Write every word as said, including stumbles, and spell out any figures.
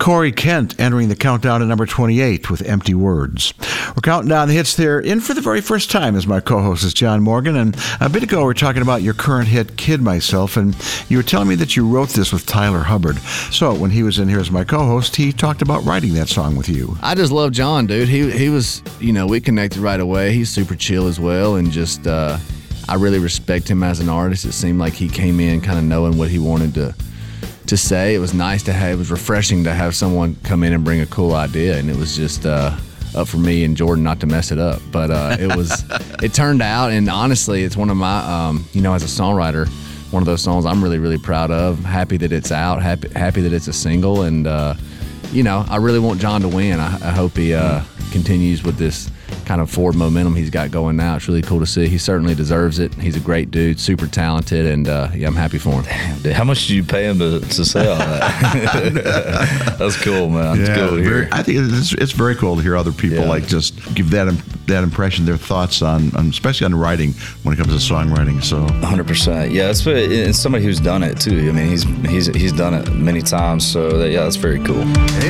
Corey Kent entering the countdown at number twenty-eight with Empty Words. We're counting down the hits there. In for the very first time as my co-host is John Morgan. And a bit ago, we were talking about your current hit, Kid Myself. And you were telling me that you wrote this with Tyler Hubbard. So when he was in here as my co-host, he talked about writing that song with you. I just love John, dude. He he was, you know, we connected right away. He's super chill as well. And just, uh, I really respect him as an artist. It seemed like he came in kind of knowing what he wanted to to say. It was nice to have, it was refreshing to have someone come in and bring a cool idea, and it was just uh, up for me and Jordan not to mess it up. But uh, it was, it turned out, and honestly, it's one of my, um, you know, as a songwriter, one of those songs I'm really, really proud of. Happy that it's out, happy, happy that it's a single, and uh, you know, I really want John to win. I, I hope he uh, continues with this kind of forward momentum he's got going now. It's really cool to see. He certainly deserves it. He's a great dude, super talented, and uh, yeah, I'm happy for him. Damn, dude, how much did you pay him to, to say all that? That's cool, man. It's Yeah, cool to hear. very, I think it's, it's very cool to hear other people Yeah. like just give that im- that impression, their thoughts on, on, especially on writing when it comes to songwriting. So one hundred percent. Yeah, it's, very, it's somebody who's done it too. I mean, he's he's he's done it many times. So that, yeah, that's very cool.